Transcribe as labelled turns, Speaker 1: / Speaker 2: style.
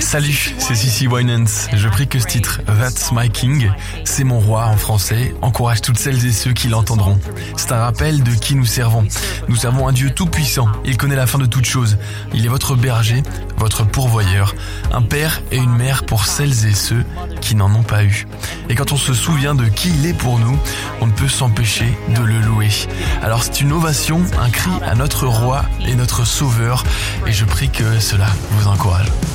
Speaker 1: Salut, c'est Sissy Winans. Je prie que ce titre, That's My King, c'est mon roi en français, encourage toutes celles et ceux qui l'entendront. C'est un rappel de qui nous servons. Nous servons un Dieu tout-puissant. Il connaît la fin de toutes choses. Il est votre berger, votre pourvoyeur, un père et une mère pour celles et ceux qui n'en ont pas eu. Et quand on se souvient de qui il est pour nous, on ne peut s'empêcher de le louer. Alors c'est une ovation, un cri à notre roi et notre sauveur, et je prie que cela vous encourage.